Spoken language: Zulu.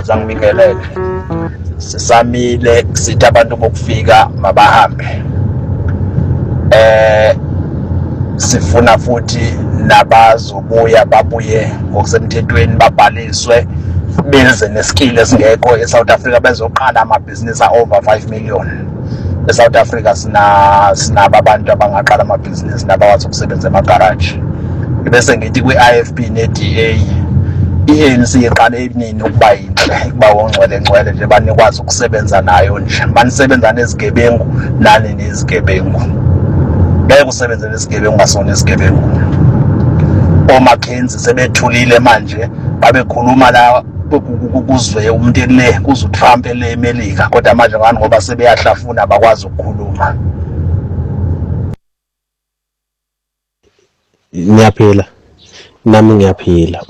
Nkosi angibingelele. Sisamile sithi abantu bokufika mabahambe. Sifuna futhi nabazobuya babuye ngokusemthethweni babhaliswe benze neskill esingekho eSouth Africa bezoqala amabhizinisi over 5 million. ESouth Africa sinaba abantu abangaqala amabhizinisi nabawazi ukusebenza emagaraji. Bese ngithi kwi-IFP ne-DA i-ANC iqale eminini ukuba yinhle ukuba wongcwele nje banikwazi ukusebenza nayo nje banisebenza nezigebengu nani nezigebengu beke kusebenza nezigebengu ngasona izigebengu. OMcKenzie sebethulile manje babekhuluma la kuzwe umuntu le kuze uTrump le eMelika kodwa manje ngani ngoba sebeyahlafuna bakwazi ukukhuluma. Ngiyaphila nami ngiyaphila.